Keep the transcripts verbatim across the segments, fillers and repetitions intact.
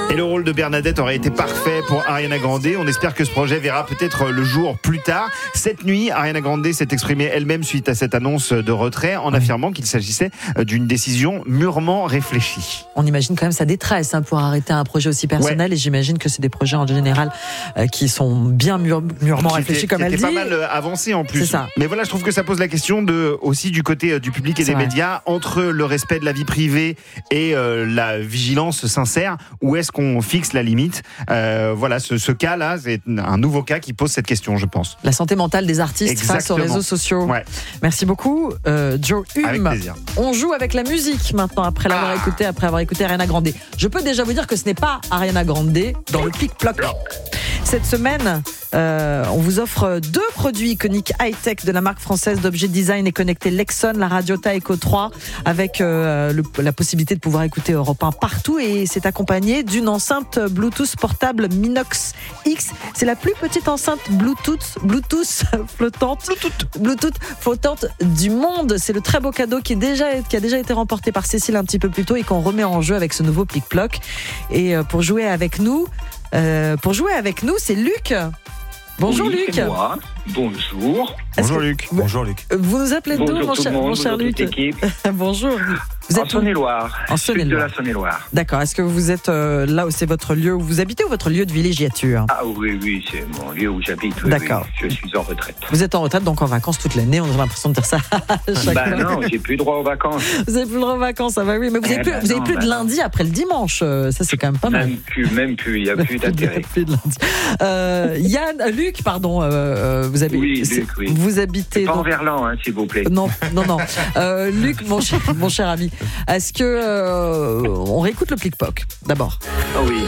Et le rôle de Bernadette aurait été parfait pour Ariana Grande. On espère que ce projet verra peut-être le jour plus tard. Cette nuit, Ariana Grande s'est exprimée elle-même suite à cette annonce de retrait en affirmant qu'il s'agissait d'une décision mûrement réfléchie. On imagine quand même sa détresse hein, pour arrêter un projet aussi personnel, ouais. Et j'imagine que c'est des projets en général euh, qui sont bien mûr, mûrement qui réfléchis était, comme qui elle dit. C'était pas mal avancé en plus. C'est ça. Mais voilà, je trouve que ça pose la question de, aussi du côté du public et c'est des vrai. médias, entre le respect de la vie privée et euh, la vigilance sincère, où est-ce qu'on fixe la limite? euh, Voilà, ce, ce cas-là, c'est un nouveau cas qui pose cette question, je pense. La santé mentale des artistes Exactement. face aux réseaux sociaux. Ouais. Merci beaucoup, euh, Joe Hume. Avec plaisir. On joue avec la musique maintenant, après l'avoir ah. écouté, après avoir écouté Ariana Grande. Je peux déjà vous dire que ce n'est pas Ariana Grande dans le Plic-Ploc. Cette semaine, euh, on vous offre deux produits iconiques high-tech de la marque française d'objets design et connectés Lexon, la Radiota Eco trois, avec euh, le, la possibilité de pouvoir écouter Europe un partout. Et c'est accompagné d'une enceinte Bluetooth portable Minox X. C'est la plus petite enceinte Bluetooth, Bluetooth flottante, Bluetooth. Bluetooth flottante du monde. C'est le très beau cadeau qui, est déjà, qui a déjà été remporté par Cécile un petit peu plus tôt et qu'on remet en jeu avec ce nouveau Plic-Ploc. Et euh, pour jouer avec nous, Euh, pour jouer avec nous, c'est Luc. Bonjour oui, Luc. C'est moi. Bonjour. Bonjour Luc. Vous, Bonjour Luc. Vous nous appelez d'où, mon cher, monde, mon cher Luc? Bonjour. Vous en êtes Saône-et-Loire. En Saône-et-Loire. De la Saône-et-Loire. D'accord. Est-ce que vous êtes euh, là où c'est votre lieu où vous habitez ou votre lieu de villégiature? Ah oui, oui, c'est mon lieu où j'habite. Oui, D'accord. Oui, je suis en retraite. Vous êtes en retraite, donc en vacances toute l'année. On a l'impression de dire ça. Chaque bah fois. non, j'ai plus droit aux vacances. Vous avez plus le droit aux vacances, ça va oui. Mais vous avez eh plus, bah vous avez non, plus bah de non. lundi après le dimanche. Ça, c'est quand même pas mal. Même plus, même plus. Il n'y a plus d'intérêt. plus de lundi. Euh, Yann, euh, Luc, pardon. Euh, vous avez. Oui, Luc, oui. Vous habitez. Pas donc... en Verlan, hein, s'il vous plaît. Non, non, non. Euh, Luc, mon cher, mon cher ami, est-ce que euh, on réécoute le Plic-Ploc d'abord? Oh oui.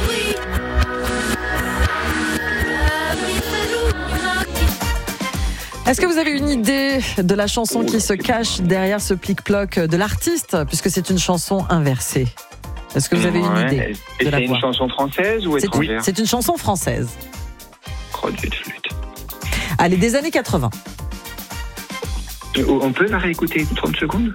Est-ce que vous avez une idée de la chanson qui se cache derrière ce Plic-Ploc de l'artiste, puisque c'est une chanson inversée? Est-ce que vous avez ouais. une idée Et de c'est la une voix? chanson française ou c'est étrangère? une, c'est une chanson française. Crochet de flûte. Allez, des années quatre-vingts. On peut la réécouter trente secondes?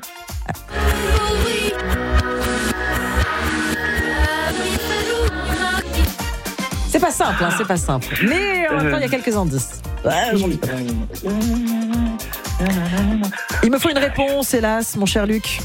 C'est pas simple, hein, c'est pas simple. Mais en même temps, il y a quelques indices. Ouais, j'en dis pas. Il me faut une réponse, hélas, mon cher Luc.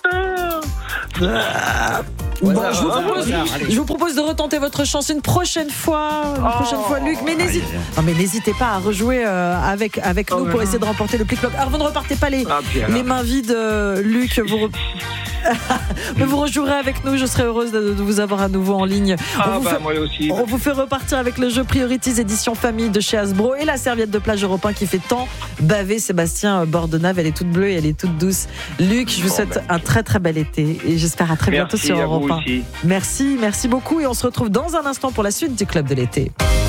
Bon, je, vous propose, je vous propose de retenter votre chance une prochaine fois, une prochaine fois, Luc. Mais n'hésitez, non, mais n'hésitez pas à rejouer euh, avec avec nous pour essayer de remporter le Plic-Ploc. Alors vous ne repartez pas les, les mains vides, euh, Luc. Vous re... Mais vous rejouerez avec nous. Je serai heureuse de, de vous avoir à nouveau en ligne. Ah on vous bah fait, moi aussi. On vous fait repartir avec le jeu Priorities édition famille de chez Hasbro et la serviette de plage Europe un qui fait tant baver Sébastien Bordenave. Elle est toute bleue et elle est toute douce. Luc, je vous bon, souhaite ben. un très très bel été et j'espère à très bientôt merci sur Europe un. Aussi. Merci, merci beaucoup et on se retrouve dans un instant pour la suite du Club de l'été.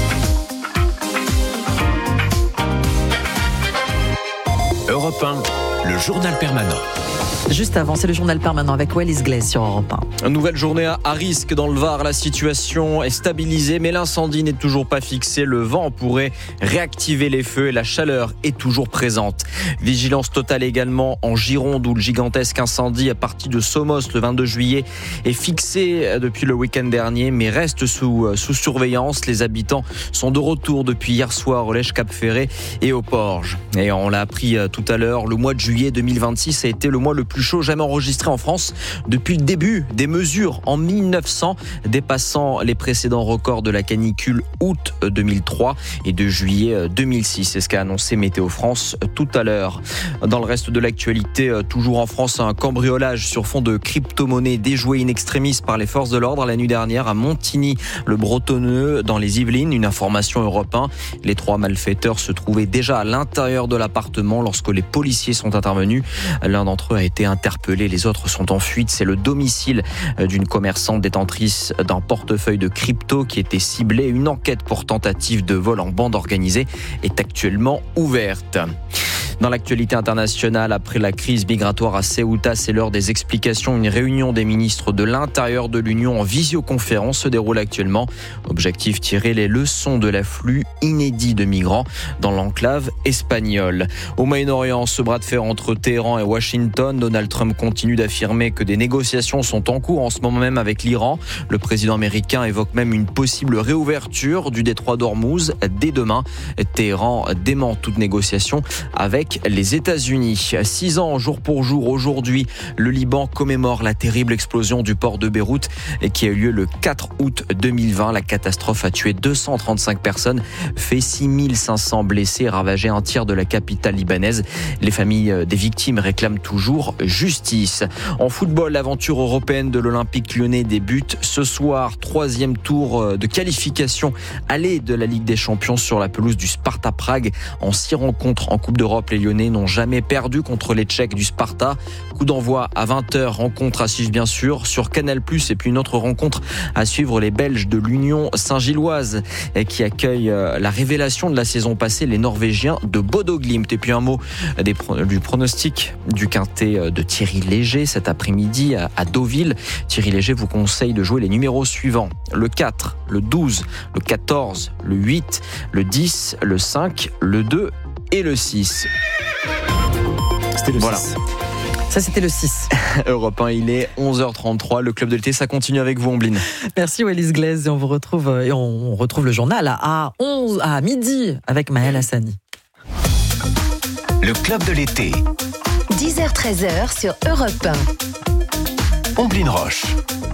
Europe un, le journal permanent. Juste avant, c'est le journal permanent avec Wallis Glaise sur Europe un. Une nouvelle journée à risque dans le Var. La situation est stabilisée, mais l'incendie n'est toujours pas fixé. Le vent pourrait réactiver les feux et la chaleur est toujours présente. Vigilance totale également en Gironde, où le gigantesque incendie à partir de Somos le vingt-deux juillet est fixé depuis le week-end dernier, mais reste sous, sous surveillance. Les habitants sont de retour depuis hier soir au Lèche-Cap-Ferré et au Porge. Et on l'a appris tout à l'heure, le mois de juillet deux mille vingt-six a été le mois le plus plus chaud jamais enregistré en France depuis le début des mesures en mille neuf cents, dépassant les précédents records de la canicule août deux mille trois et de juillet deux mille six. C'est ce qu'a annoncé Météo France tout à l'heure. Dans le reste de l'actualité, toujours en France, un cambriolage sur fond de crypto-monnaie déjoué in extremis par les forces de l'ordre la nuit dernière à Montigny-le-Bretonneux dans les Yvelines. Une information Europe un. Les trois malfaiteurs se trouvaient déjà à l'intérieur de l'appartement lorsque les policiers sont intervenus. L'un d'entre eux a été interpellé, les autres sont en fuite. C'est le domicile d'une commerçante détentrice d'un portefeuille de crypto qui était ciblé. Une enquête pour tentative de vol en bande organisée est actuellement ouverte. Dans l'actualité internationale, après la crise migratoire à Ceuta, c'est l'heure des explications. Une réunion des ministres de l'Intérieur de l'Union en visioconférence se déroule actuellement. Objectif, tirer les leçons de l'afflux inédit de migrants dans l'enclave espagnole. Au Moyen-Orient, ce bras de fer entre Téhéran et Washington, Donald Trump continue d'affirmer que des négociations sont en cours en ce moment même avec l'Iran. Le président américain évoque même une possible réouverture du détroit d'Ormuz dès demain. Téhéran dément toute négociation avec les États-Unis. Six ans jour pour jour aujourd'hui, le Liban commémore la terrible explosion du port de Beyrouth qui a eu lieu le quatre août deux mille vingt. La catastrophe a tué deux cent trente-cinq personnes, fait six mille cinq cents blessés et ravagé un tiers de la capitale libanaise. Les familles des victimes réclament toujours justice. En football, l'aventure européenne de l'Olympique lyonnais débute ce soir. Troisième tour de qualification aller de la Ligue des Champions sur la pelouse du Sparta Prague. En six rencontres en Coupe d'Europe, les Lyonnais n'ont jamais perdu contre les Tchèques du Sparta. Coup d'envoi à vingt heures, rencontre à suivre bien sûr sur Canal plus, et puis une autre rencontre à suivre, les Belges de l'Union Saint-Gilloise qui accueillent la révélation de la saison passée, les Norvégiens de Bodo Glimt. Et puis un mot des, du pronostic du quintet de Thierry Léger cet après-midi à Deauville. Thierry Léger vous conseille de jouer les numéros suivants: le quatre, le douze, le quatorze, le huit, le dix, le cinq, le deux et le six. C'était le voilà. six. Ça, c'était le six. Europe un, il est onze heures trente-trois. Le club de l'été, ça continue avec vous, Ombline. Merci Wallis Glaise, et on vous retrouve et on retrouve le journal à onze à midi avec Maël Hassani. Le club de l'été. dix heures treize heures sur Europe un. Ombline Roche.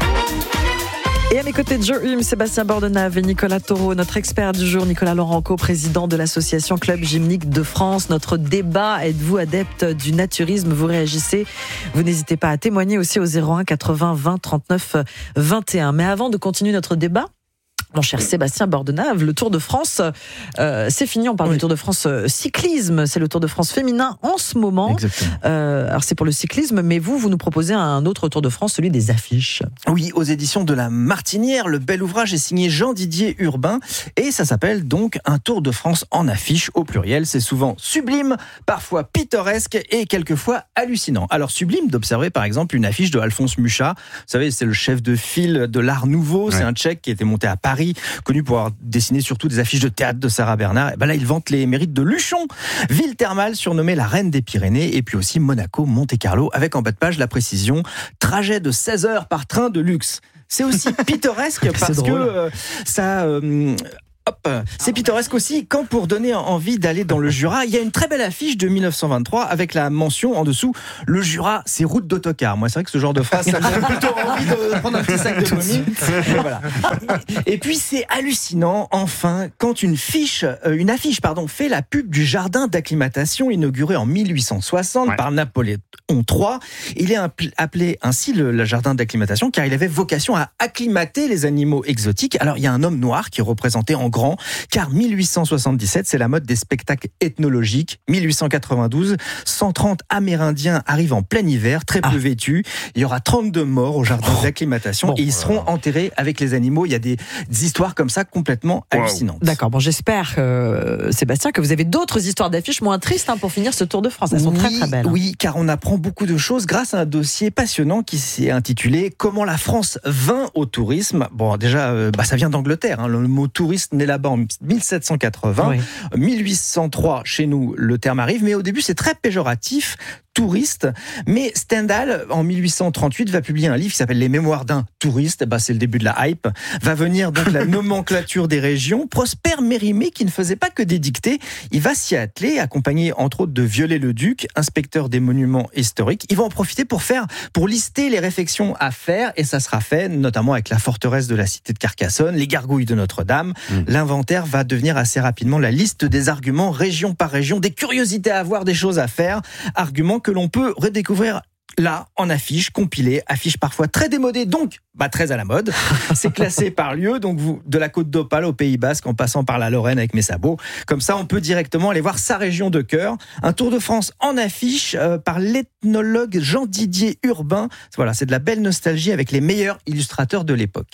Et à mes côtés de Joe Hume, Sébastien Bordenave et Nicolas Taureau, notre expert du jour, Nicolas Laurenco, président de l'association Club Gymnique de France. Notre débat, êtes-vous adepte du naturisme? Vous réagissez, vous n'hésitez pas à témoigner aussi au zéro un quatre-vingts vingt trente-neuf vingt et un. Mais avant de continuer notre débat, mon cher Sébastien Bordenave, le Tour de France, euh, c'est fini. On parle oui. du Tour de France euh, cyclisme. C'est le Tour de France féminin en ce moment. Exactement. Euh, alors c'est pour le cyclisme, mais vous, vous nous proposez un autre Tour de France, celui des affiches. Oui, aux éditions de La Martinière. Le bel ouvrage est signé Jean-Didier Urbain et ça s'appelle donc un Tour de France en affiches au pluriel. C'est souvent sublime, parfois pittoresque et quelquefois hallucinant. Alors sublime d'observer par exemple une affiche de Alphonse Mucha. Vous savez, c'est le chef de file de l'Art Nouveau. Ouais. C'est un Tchèque qui était monté à Paris, connu pour avoir dessiné surtout des affiches de théâtre de Sarah Bernard. Et ben là, il vante les mérites de Luchon, ville thermale surnommée la Reine des Pyrénées, et puis aussi Monaco, Monte-Carlo, avec en bas de page la précision: trajet de seize heures par train de luxe. C'est aussi pittoresque parce que euh, ça... Euh, Hop. C'est pittoresque aussi quand, pour donner envie d'aller dans le Jura, il y a une très belle affiche de dix-neuf cent vingt-trois avec la mention en dessous: le Jura, c'est route d'autocar. Moi, c'est vrai que ce genre de phrase, ça me donne plutôt envie de prendre un petit sac de vomi. Et, voilà. Et puis c'est hallucinant, enfin, quand une fiche, euh, une affiche, pardon, fait la pub du jardin d'acclimatation inauguré en mille huit cent soixante ouais. par Napoléon trois. Il est appelé ainsi le, le jardin d'acclimatation car il avait vocation à acclimater les animaux exotiques. Alors il y a un homme noir qui est représenté en grand, car mille huit cent soixante-dix-sept, c'est la mode des spectacles ethnologiques. mille huit cent quatre-vingt-douze, cent trente Amérindiens arrivent en plein hiver, très peu ah. vêtus. Il y aura trente-deux morts au jardin oh. d'acclimatation bon, et ils seront voilà. enterrés avec les animaux. Il y a des, des histoires comme ça complètement wow. hallucinantes. D'accord, bon, j'espère, euh, Sébastien, que vous avez d'autres histoires d'affiches moins tristes hein, pour finir ce Tour de France. Elles sont oui, très très belles. Oui, car on apprend beaucoup de choses grâce à un dossier passionnant qui s'est intitulé « Comment la France vint au tourisme ». Bon, déjà, euh, bah, ça vient d'Angleterre. Hein. Le mot touriste né là-bas en mille sept cent quatre-vingts. Oui. mille huit cent trois, chez nous, le terme arrive, mais au début, c'est très péjoratif. Touriste, mais Stendhal en mille huit cent trente-huit va publier un livre qui s'appelle Les Mémoires d'un touriste. Bah, c'est le début de la hype. Va venir donc la nomenclature des régions. Prosper Mérimée, qui ne faisait pas que des dictées, il va s'y atteler, accompagné entre autres de Viollet-le-Duc, inspecteur des monuments historiques. Ils vont en profiter pour faire, pour lister les réfections à faire, et ça sera fait notamment avec la forteresse de la cité de Carcassonne, les gargouilles de Notre-Dame. Mmh. L'inventaire va devenir assez rapidement la liste des arguments région par région, des curiosités à avoir, des choses à faire, arguments que l'on peut redécouvrir là, en affiche, compilée, affiche parfois très démodée, donc bah, très à la mode. C'est classé par lieu, donc vous, de la côte d'Opale au Pays Basque, en passant par la Lorraine avec mes sabots. Comme ça, on peut directement aller voir sa région de cœur. Un Tour de France en affiche euh, par l'ethnologue Jean-Didier Urbain. Voilà, c'est de la belle nostalgie avec les meilleurs illustrateurs de l'époque.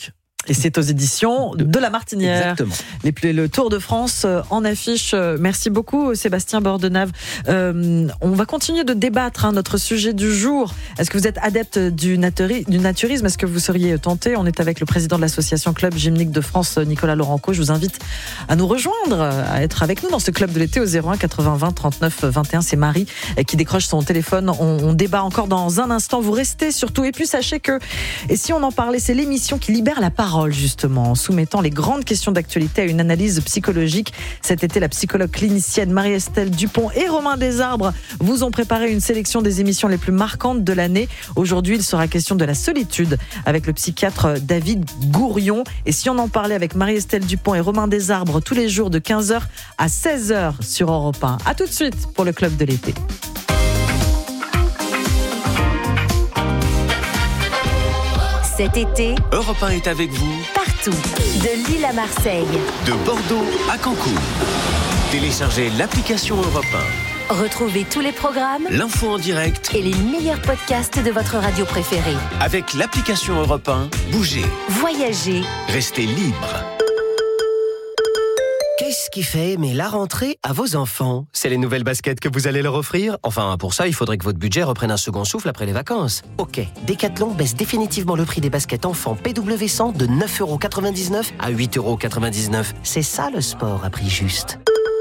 Et c'est aux éditions de La Martinière. Exactement. Les, plus- le Tour de France euh, en affiche. Euh, Merci beaucoup, Sébastien Bordenave. Euh, on va continuer de débattre, hein, notre sujet du jour. Est-ce que vous êtes adepte du, naturi- du naturisme? Est-ce que vous seriez tenté? On est avec le président de l'association Club Gymnique de France, Nicolas Laurenco. Je vous invite à nous rejoindre, à être avec nous dans ce club de l'été au zéro un quatre-vingts vingt trente-neuf vingt et un. C'est Marie qui décroche son téléphone. On, on débat encore dans un instant. Vous restez surtout. Et puis sachez que, et si on en parlait, c'est l'émission qui libère la parole, justement, en soumettant les grandes questions d'actualité à une analyse psychologique. Cet été, la psychologue clinicienne Marie-Estelle Dupont et Romain Desarbres vous ont préparé une sélection des émissions les plus marquantes de l'année. Aujourd'hui, il sera question de la solitude avec le psychiatre David Gourion. Et si on en parlait avec Marie-Estelle Dupont et Romain Desarbres tous les jours de quinze heures à seize heures sur Europe un. À tout de suite pour le club de l'été. Cet été, Europe un est avec vous partout, de Lille à Marseille. de Bordeaux à Cancun. Téléchargez l'application Europe un. Retrouvez tous les programmes L'info en direct et les meilleurs podcasts de votre radio préférée. avec l'application Europe un. Bougez, Voyagez, restez libre. Qu'est-ce qui fait aimer la rentrée à vos enfants? C'est les nouvelles baskets que vous allez leur offrir? Enfin, pour ça, il faudrait que votre budget reprenne un second souffle après les vacances. Ok, Decathlon baisse définitivement le prix des baskets enfants P W cent de neuf euros quatre-vingt-dix-neuf à huit euros quatre-vingt-dix-neuf. C'est ça le sport à prix juste.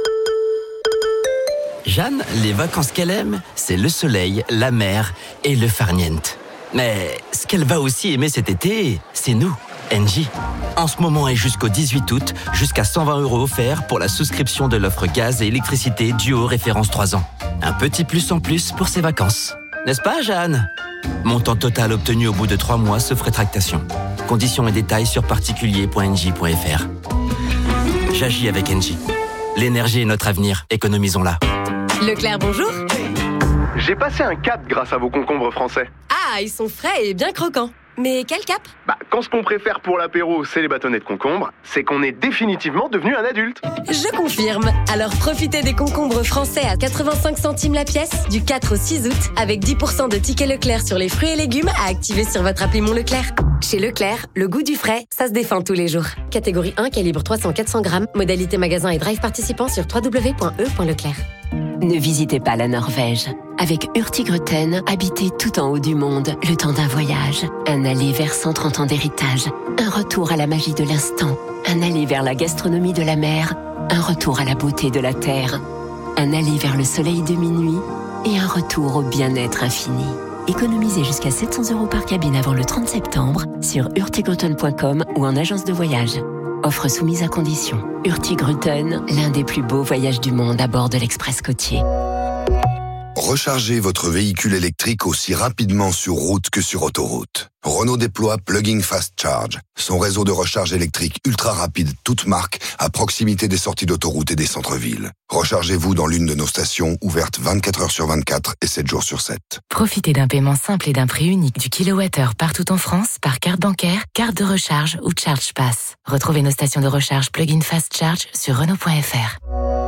Jeanne, les vacances qu'elle aime, c'est le soleil, la mer et le farniente. Mais ce qu'elle va aussi aimer cet été, c'est nous, Engie. En ce moment et jusqu'au dix-huit août, jusqu'à cent vingt euros offerts pour la souscription de l'offre gaz et électricité Duo référence trois ans. Un petit plus en plus pour ses vacances. N'est-ce pas, Jeanne? Montant total obtenu au bout de trois mois sauf rétractation. Conditions et détails sur particulier point engie point f r. J'agis avec Engie. L'énergie est notre avenir, économisons-la. Leclerc, bonjour. J'ai passé un cap grâce à vos concombres français. Ah, ils sont frais et bien croquants. Mais quel cap? Bah, quand ce qu'on préfère pour l'apéro, c'est les bâtonnets de concombre, c'est qu'on est définitivement devenu un adulte. Je confirme. Alors profitez des concombres français à quatre-vingt-cinq centimes la pièce du quatre au six août avec dix pour cent de tickets Leclerc sur les fruits et légumes à activer sur votre appli Mon Leclerc. Chez Leclerc, le goût du frais, ça se défend tous les jours. Catégorie un, calibre trois cents à quatre cents grammes. Modalité magasin et drive participant sur w w w point e point leclerc. Ne visitez pas la Norvège. Avec Hurtigruten, habitez tout en haut du monde, le temps d'un voyage. Un aller vers cent trente ans d'héritage. Un retour à la magie de l'instant. Un aller vers la gastronomie de la mer. Un retour à la beauté de la terre. Un aller vers le soleil de minuit. Et un retour au bien-être infini. Économisez jusqu'à sept cents euros par cabine avant le trente septembre sur hurtigruten point com ou en agence de voyage. Offre soumise à condition. Hurtigruten, l'un des plus beaux voyages du monde à bord de l'Express côtier. Rechargez votre véhicule électrique aussi rapidement sur route que sur autoroute. Renault déploie Plug-in Fast Charge, son réseau de recharge électrique ultra rapide toute marque à proximité des sorties d'autoroute et des centres-villes. Rechargez-vous dans l'une de nos stations ouvertes vingt-quatre heures sur vingt-quatre et sept jours sur sept. Profitez d'un paiement simple et d'un prix unique du kilowattheure partout en France par carte bancaire, carte de recharge ou ChargePass. Retrouvez nos stations de recharge Plug-in Fast Charge sur Renault point f r.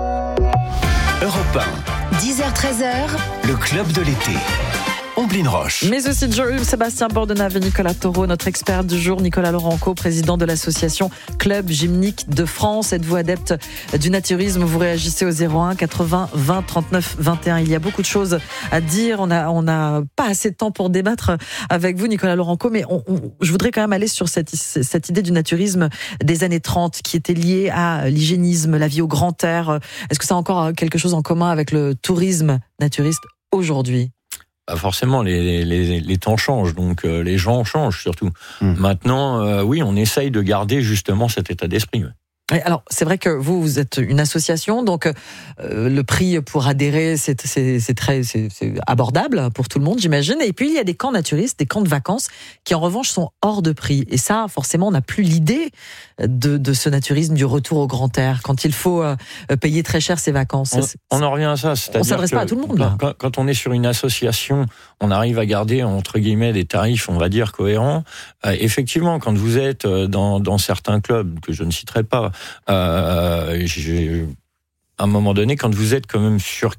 Europe un, dix heures treize heures, le club de l'été. Omblin Roche. Mais aussi Joe, Sébastien Bordenave et Nicolas Taureau, notre expert du jour, Nicolas Laurenco, président de l'association Club Gymnique de France. Êtes-vous adepte du naturisme? Vous réagissez au zéro un quatre-vingts vingt trente-neuf vingt et un. Il y a beaucoup de choses à dire. On a, on a pas assez de temps pour débattre avec vous, Nicolas Laurenco, mais on, on, je voudrais quand même aller sur cette, cette idée du naturisme des années trente qui était liée à l'hygiénisme, la vie au grand air. Est-ce que ça a encore quelque chose en commun avec le tourisme naturiste aujourd'hui? Bah forcément, les, les, les temps changent, donc euh, les gens changent surtout. Mmh. Maintenant, euh, oui, on essaye de garder justement cet état d'esprit. Ouais. Alors, c'est vrai que vous, vous êtes une association, donc euh, le prix pour adhérer, c'est, c'est, c'est très c'est, c'est abordable pour tout le monde, j'imagine. Et puis, il y a des camps naturistes, des camps de vacances, qui en revanche sont hors de prix. Et ça, forcément, on n'a plus l'idée de, de ce naturisme, du retour au grand air, quand il faut euh, payer très cher ses vacances. On, c'est, on en revient à ça. C'est-à-dire on ne s'adresse que pas à tout le monde. Là. Quand, quand on est sur une association, on arrive à garder, entre guillemets, des tarifs, on va dire, cohérents. Euh, effectivement, quand vous êtes dans, dans certains clubs, que je ne citerai pas, euh, j'ai, à un moment donné, quand vous êtes quand même sur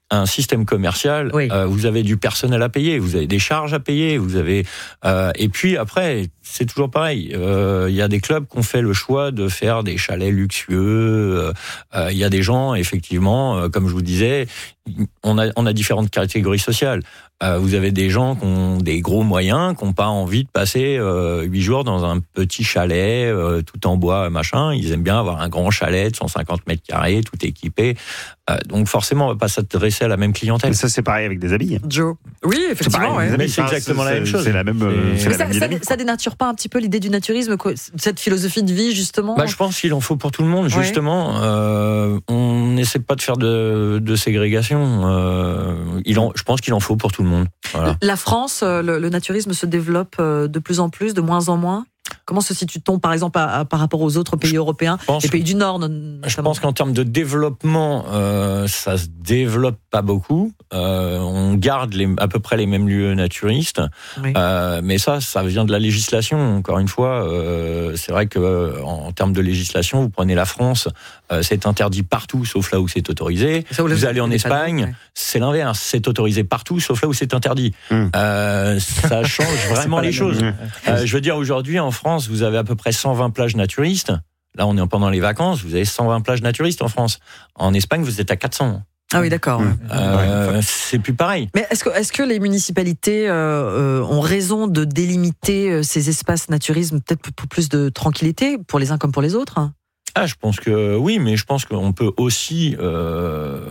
un système commercial, oui. euh, vous avez du personnel à payer, vous avez des charges à payer, vous avez euh, et puis après c'est toujours pareil. Il euh, y a des clubs qui ont fait le choix de faire des chalets luxueux. Il euh, y a des gens effectivement, euh, comme je vous disais, on a on a différentes catégories sociales. Euh, vous avez des gens qui ont des gros moyens, qui n'ont pas envie de passer euh, huit jours dans un petit chalet euh, tout en bois, machin. Ils aiment bien avoir un grand chalet de cent cinquante mètres carrés, tout équipé. Euh, donc forcément, on ne va pas s'adresser à la même clientèle. Mais ça, c'est pareil avec des habits. Joe. Oui, effectivement. C'est, ouais. mais c'est exactement c'est, la même chose. C'est la même. Euh, c'est mais la ça, même ça, ça dénature pas un petit peu l'idée du naturisme, quoi, cette philosophie de vie justement. Bah, je pense qu'il en faut pour tout le monde. Ouais. Justement, euh, on n'essaie pas de faire de, de ségrégation. Euh, il en, je pense qu'il en faut pour tout le monde. Voilà. La France, le, le naturisme se développe de plus en plus, de moins en moins. Comment se situe-t-on, par exemple, à, à, par rapport aux autres pays européens, les pays du Nord notamment. Je pense qu'en termes de développement, euh, ça se développe pas beaucoup. Euh, on garde les, à peu près les mêmes lieux naturistes, oui. euh, mais ça, ça vient de la législation. Encore une fois, euh, c'est vrai que en, en termes de législation, vous prenez la France, euh, c'est interdit partout, sauf là où c'est autorisé. Où vous allez en Espagne, ouais. c'est l'inverse, c'est autorisé partout, sauf là où c'est interdit. Mmh. Euh, ça change vraiment les choses. Euh, je veux dire, aujourd'hui, en France, vous avez à peu près cent vingt plages naturistes. Là, on est pendant les vacances, vous avez cent vingt plages naturistes en France. En Espagne, vous êtes à quatre cents. Ah oui, d'accord. Euh, ouais. C'est plus pareil. Mais est-ce que, est-ce que les municipalités euh, ont raison de délimiter ces espaces naturisme peut-être pour plus de tranquillité pour les uns comme pour les autres? Ah, je pense que oui, mais je pense qu'on peut aussi euh,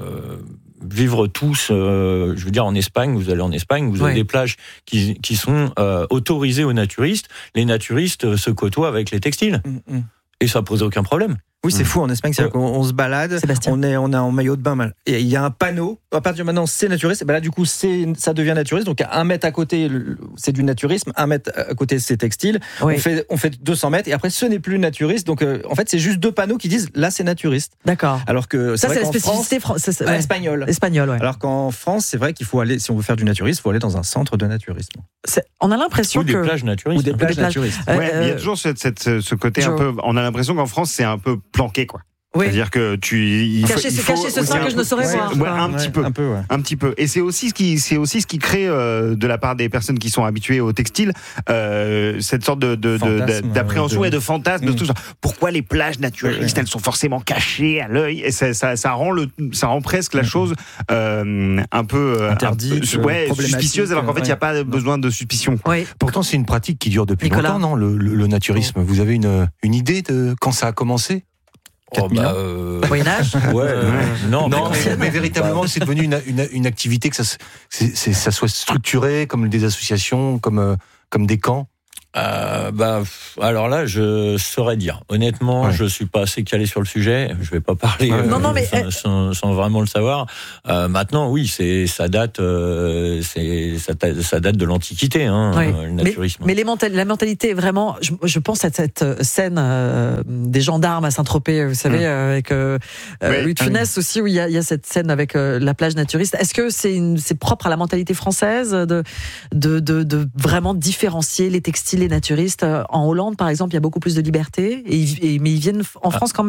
vivre tous. Euh, je veux dire, en Espagne, vous allez en Espagne, vous avez ouais. des plages qui, qui sont euh, autorisées aux naturistes. Les naturistes se côtoient avec les textiles. Mm-hmm. Et ça pose aucun problème. Oui, c'est fou en Espagne, c'est-à-dire qu'on on se balade, Sébastien. on est, on est en maillot de bain, et il y a un panneau, à partir de maintenant c'est naturiste, et ben là du coup c'est, ça devient naturiste, donc à un mètre à côté c'est du naturisme, un mètre à côté c'est textile, oui. on, fait, on fait deux cents mètres, et après ce n'est plus naturiste, donc euh, en fait c'est juste deux panneaux qui disent là c'est naturiste. D'accord. Alors que c'est ça vrai c'est la spécificité France, fran- c'est, ouais. espagnole. Espagnole, ouais. Alors qu'en France c'est vrai qu'il faut aller, si on veut faire du naturisme, il faut aller dans un centre de naturisme. C'est, on a l'impression ou que... des plages naturistes. Ou des plages, des plages naturistes. Euh, ouais, euh, il y a toujours cette, cette, ce côté Joe. un peu... On a l'impression qu'en France c'est un peu planqué, quoi. Oui. C'est-à-dire que tu il cacher, faut, il faut cacher ce sein que je ne saurais ouais, voir. Ouais, un, ouais, petit peu, un peu, ouais. un petit peu. Et c'est aussi ce qui, c'est aussi ce qui crée euh, de la part des personnes qui sont habituées au textile euh, cette sorte de, de, fantasme, de d'appréhension de... et de fantasme mmh. de tout ça. Pourquoi les plages naturistes elles sont forcément cachées à l'œil et ça, ça, ça rend le, ça rend presque la chose euh, un peu interdite, un peu, ouais, suspicieuse alors qu'en fait il ouais. n'y a pas besoin de suspicion. Oui. Pourtant c'est une pratique qui dure depuis Nicolas. longtemps, non le, le, le naturisme. Oh. Vous avez une, une idée de quand ça a commencé? Oh bah euh... Moyen-Âge. Ouais, euh, non, non, mais, mais, mais véritablement, c'est devenu une, une, une activité que ça, c'est, c'est, ça soit structuré comme des associations, comme, euh, comme des camps. Euh, bah, alors là, je saurais dire. Honnêtement, ouais. je suis pas assez calé sur le sujet. Je vais pas parler euh, non, non, mais sans, sans, sans vraiment le savoir. Euh, maintenant, oui, c'est ça date, euh, c'est ça, ça date de l'Antiquité, hein, oui. le naturisme. Mais, mais les mental, la mentalité est vraiment. Je, je pense à cette scène euh, des gendarmes à Saint-Tropez, vous savez, mmh. avec euh, oui. Louis de Funès oui. aussi, où il y a, il y a cette scène avec euh, la plage naturiste. Est-ce que c'est, une, c'est propre à la mentalité française de, de, de, de vraiment différencier les textiles, les naturistes? En Hollande, par exemple, il y a beaucoup plus de liberté, et, et, mais ils viennent en France quand même.